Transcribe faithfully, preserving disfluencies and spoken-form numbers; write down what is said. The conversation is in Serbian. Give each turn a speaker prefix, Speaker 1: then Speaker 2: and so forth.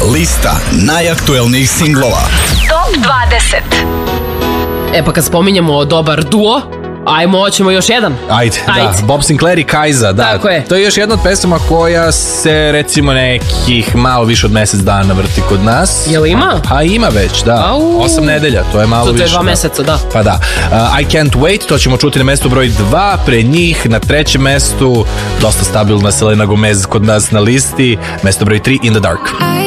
Speaker 1: Lista najaktuelnijih singlova.
Speaker 2: Top dvadeset.
Speaker 3: E pa kad spominjemo dobar duo, ajmo, hoćemo još jedan.
Speaker 4: Ajde,
Speaker 3: Ajde.
Speaker 4: da, Bob Sinclair i Kajza, da.
Speaker 3: Tako je.
Speaker 4: To je još jedna od pesama koja se recimo nekih malo više od mesec dana vrti kod nas.
Speaker 3: Jel ima?
Speaker 4: A ima već, da.
Speaker 3: Au.
Speaker 4: Osam nedelja, to je malo
Speaker 3: To, to
Speaker 4: više.
Speaker 3: je dva
Speaker 4: da.
Speaker 3: meseca, da.
Speaker 4: Pa da. Uh, I Can't Wait, to ćemo čuti na mestu broj dva, pre njih na trećem mestu, dosta stabilna Selena Gomez kod nas na listi, mesto broj tri, In the Dark.